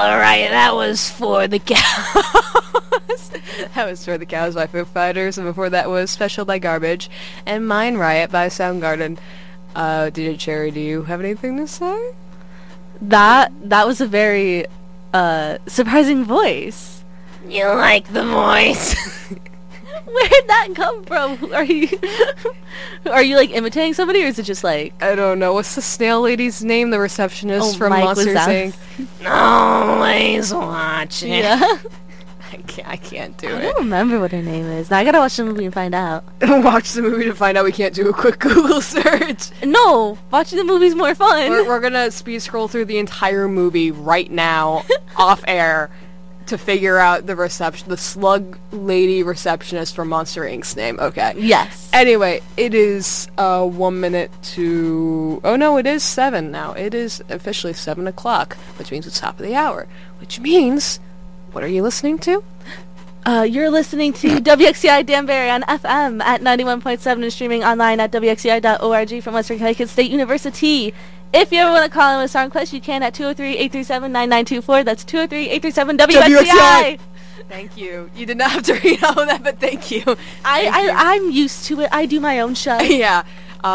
Alright, that was For the Cows. That was For the Cows by Foo Fighters, and before that was Special by Garbage, and Mind Riot by Soundgarden. DJ Cherry, do you have anything to say? That was a very surprising voice. You like the voice? Where'd that come from? Are you like imitating somebody, or is it just like, I don't know. What's the snail lady's name? The receptionist from Mike Monsters Wazowski. Inc. Always watching. Yeah. I can't do I it. don't remember what her name is. Now I gotta watch the movie and find out. Watch the movie to find out. We can't do a quick Google search. No, watching the movie's more fun. We're gonna speed scroll through the entire movie right now, off air, to figure out the slug lady receptionist from Monster Inc.'s name. Okay. Yes. Anyway, it is 1 minute to... Oh no, it is 7 now. It is officially 7 o'clock, which means it's top of the hour. Which means... What are you listening to? You're listening to WXCI Danbury on FM at 91.7 and streaming online at WXCI.org from Western Connecticut State University. If you ever want to call in with a song request, you can at 203-837-9924. That's 203-837-WXCI. Thank you. You did not have to read all of that, but thank you. I'm used to it. I do my own show. Yeah.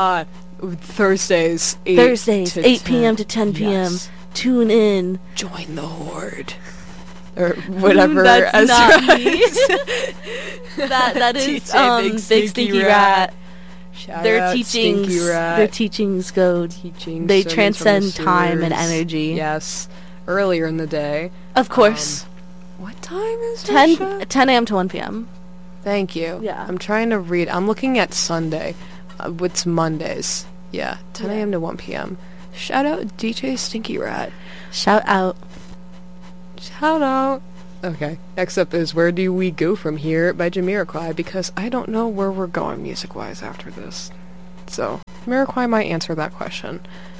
Thursdays, 8 p.m. to 10 p.m. Yes. Tune in. Join the Horde. Or whatever. That's not me. that is Big Stinky Rat. Shout Their out teachings, Stinky Rat. their teachings go. They transcend time and energy. Yes. Earlier in the day. Of course. What time is 10 10 a.m. to 1 p.m. Thank you. Yeah. I'm trying to read. I'm looking at Sunday. It's Mondays. Yeah. 10 a.m. to 1 p.m. Shout out DJ Stinky Rat. Shout out. Shout out. Okay. Next up is Where Do We Go From Here by Jamiroquai, because I don't know where we're going music-wise after this. So, Jamiroquai might answer that question.